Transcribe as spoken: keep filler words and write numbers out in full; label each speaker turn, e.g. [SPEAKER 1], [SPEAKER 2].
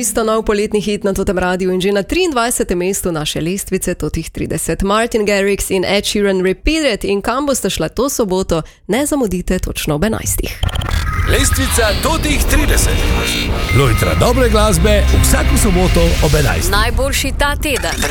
[SPEAKER 1] mesto, nov poletni hit na Totem Radiu in že na triindvajsetem mestu naše lestvice Totih trideset. Martin Garrix in Ed Sheeran Repeat It, in kam boste šla to soboto, ne zamudite točno ob enajstih.
[SPEAKER 2] Lestvica Totih trideset. Lojtra dobre glasbe vsako soboto ob enajstih.
[SPEAKER 3] Najboljši ta teden.